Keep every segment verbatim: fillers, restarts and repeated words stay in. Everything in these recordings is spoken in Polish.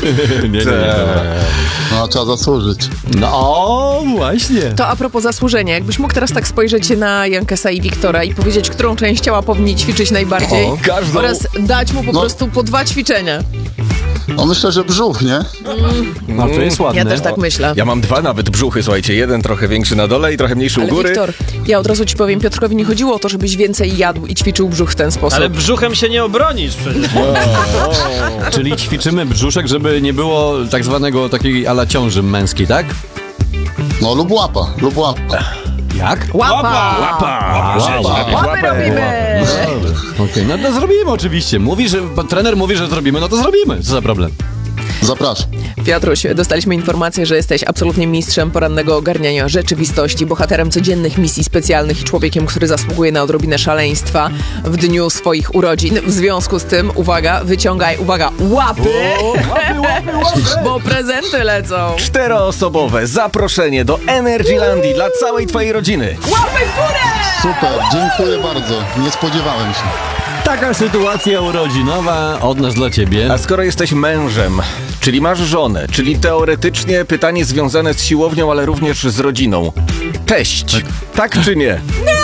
nie, nie, nie, nie. No, trzeba zasłużyć. No o, właśnie. To a propos zasłużenia, jakbyś mógł teraz tak spojrzeć na Jankesa i Wiktora i powiedzieć, którą część ciała powinni ćwiczyć najbardziej O, każdą. oraz dać mu po No. prostu po dwa ćwiczenia. No myślę, że brzuch, nie? No to jest ładne. Ja też tak myślę. Ja mam dwa nawet brzuchy, słuchajcie. Jeden trochę większy na dole i trochę mniejszy u Ale góry. Wiktor, ja od razu ci powiem, Piotrkowi nie chodziło o to, żebyś więcej jadł i ćwiczył brzuch w ten sposób. Ale brzuchem się nie obronisz przecież. Czyli ćwiczymy brzuszek, żeby nie było tak zwanego takiej ala ciąży męskiej, tak? No lub łapa, lub łapa. Jak? Łapa! Łapa! Łapa. Łapy robimy! Okej, no to zrobimy oczywiście. Mówi, że trener mówi, że zrobimy, no to zrobimy. Co za problem? Zapraszam. Piotruś, dostaliśmy informację, że jesteś absolutnie mistrzem porannego ogarniania rzeczywistości, bohaterem codziennych misji specjalnych i człowiekiem, który zasługuje na odrobinę szaleństwa w dniu swoich urodzin. W związku z tym, uwaga, wyciągaj, uwaga, łapy, Łapy, łapy, łapy! bo prezenty lecą. Czteroosobowe zaproszenie do Energylandii dla całej twojej rodziny. Łapy w górę! Super, dziękuję bardzo. Nie spodziewałem się. Taka sytuacja urodzinowa od nas dla ciebie. A skoro jesteś mężem, czyli masz żonę, czyli teoretycznie pytanie związane z siłownią, ale również z rodziną. Cześć! Tak czy nie?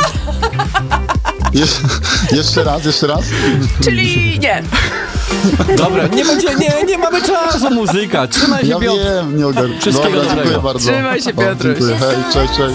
Je- jeszcze raz, jeszcze raz. Czyli nie. Dobra, nie będzie, nie, nie mamy czasu, muzyka. Trzymaj się, Ja Piotr. wiem, nie ogarnę. Wszystkiego Dobra, dobrego. dziękuję bardzo. Trzymaj się, O, Piotruś. dziękuję. Hej, cześć, cześć.